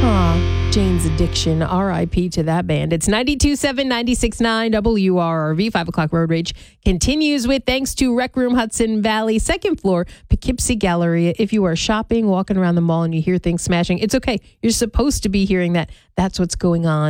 Aw, Jane's Addiction, R.I.P. to that band. It's 92.7, 96.9 WRRV. 5 o'clock Road Rage continues with thanks to Rec Room Hudson Valley, second floor, Poughkeepsie Galleria. If you are shopping, walking around the mall, and you hear things smashing, it's okay. You're supposed to be hearing that. That's what's going on.